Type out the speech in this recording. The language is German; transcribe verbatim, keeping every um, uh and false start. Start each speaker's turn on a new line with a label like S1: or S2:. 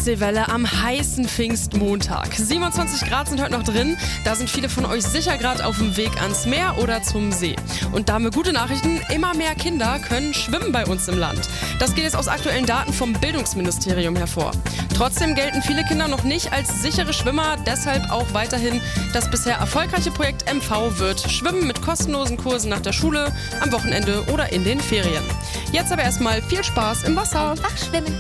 S1: Ostseewelle am heißen Pfingstmontag. siebenundzwanzig Grad sind heute noch drin. Da sind viele von euch sicher gerade auf dem Weg ans Meer oder zum See. Und da haben wir gute Nachrichten. Immer mehr Kinder können schwimmen bei uns im Land. Das geht jetzt aus aktuellen Daten vom Bildungsministerium hervor. Trotzdem gelten viele Kinder noch nicht als sichere Schwimmer. Deshalb auch weiterhin das bisher erfolgreiche Projekt M V wird Schwimmen mit kostenlosen Kursen nach der Schule, am Wochenende oder in den Ferien. Jetzt aber erstmal viel Spaß im Wasser.
S2: Einfach schwimmen.